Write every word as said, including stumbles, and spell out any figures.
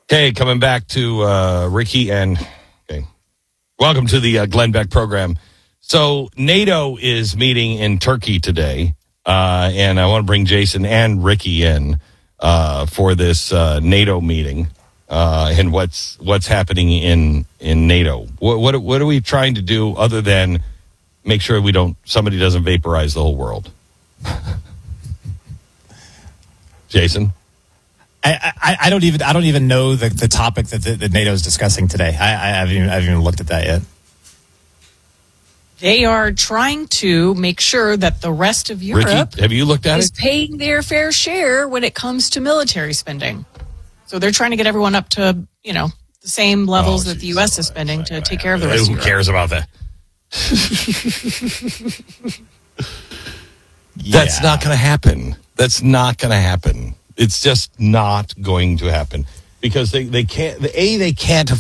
Okay, coming back to uh, Ricky and okay. Welcome to the uh, Glenn Beck program. So NATO is meeting in Turkey today, uh, and I want to bring Jason and Ricky in uh, for this uh, NATO meeting uh, and what's what's happening in in NATO. What, what what are we trying to do other than make sure we don't somebody doesn't vaporize the whole world? Jason. I, I, I don't even I don't even know the, the topic that, the, that NATO is discussing today. I, I, haven't even, I haven't even looked at that yet. They are trying to make sure that the rest of Europe Ricky, have you looked at is it? paying their fair share when it comes to military spending. So they're trying to get everyone up to, you know, the same levels Oh, that the geez, U S so is spending right, to right, take right. care of the rest Who of Europe. cares about that? That's Yeah. not going to happen. That's not going to happen. It's just not going to happen because they, they can't, A, they can't